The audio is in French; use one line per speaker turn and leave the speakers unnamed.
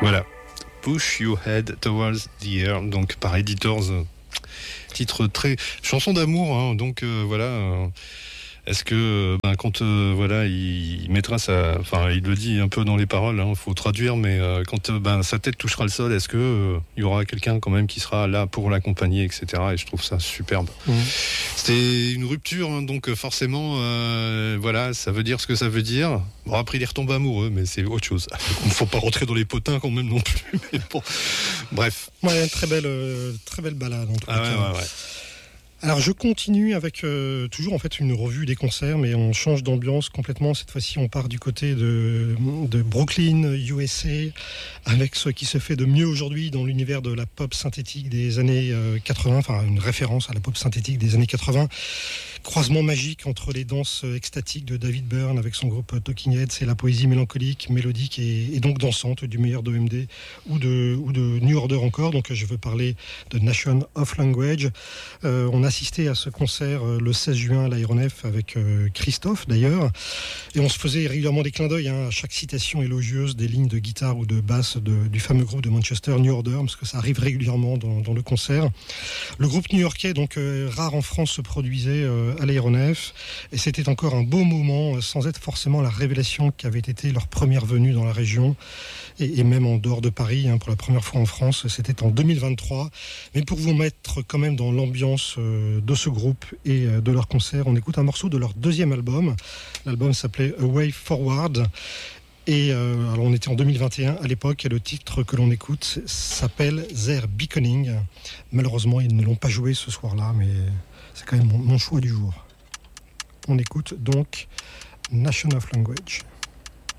Voilà. Push Your Head Towards the Air, donc par Editors. Titre très... chanson d'amour, hein, donc voilà... Est-ce que quand voilà il mettra il le dit un peu dans les paroles, hein, faut traduire, mais quand sa tête touchera le sol, est-ce que il y aura quelqu'un quand même qui sera là pour l'accompagner, etc. Et je trouve ça superbe. C'était une rupture, hein, donc forcément voilà, ça veut dire ce que ça veut dire. Bon, après il retombe amoureux, mais c'est autre chose. Il ne faut pas rentrer dans les potins quand même non plus. Mais bon, bref.
Ouais, très belle balade en tout cas.
Ouais.
Alors je continue avec toujours en fait une revue des concerts, mais on change d'ambiance complètement. Cette fois-ci, on part du côté de Brooklyn, USA, avec ce qui se fait de mieux aujourd'hui dans l'univers de la pop synthétique des années 80, enfin une référence à la pop synthétique des années 80. Croisement magique entre les danses extatiques de David Byrne avec son groupe Talking Heads et la poésie mélancolique, mélodique et donc dansante du meilleur d'OMD ou de New Order encore. Donc je veux parler de Nation of Language. On a assisté à ce concert le 16 juin à l'Aéronef avec Christophe d'ailleurs, et on se faisait régulièrement des clins d'œil à chaque citation élogieuse des lignes de guitare ou de basse du fameux groupe de Manchester New Order, parce que ça arrive régulièrement dans le concert. Le groupe new-yorkais, donc rare en France, se produisait à l'Aéronef, et c'était encore un beau moment, sans être forcément la révélation qu'avait été leur première venue dans la région, et même en dehors de Paris, hein, pour la première fois en France. C'était en 2023. Mais pour vous mettre quand même dans l'ambiance de ce groupe et de leur concert, on écoute un morceau de leur deuxième album. L'album s'appelait A Way Forward. Et alors on était en 2021 à l'époque, et le titre que l'on écoute s'appelle Their Beckoning. Malheureusement, ils ne l'ont pas joué ce soir-là, mais c'est quand même mon choix du jour. On écoute donc Nation of Language.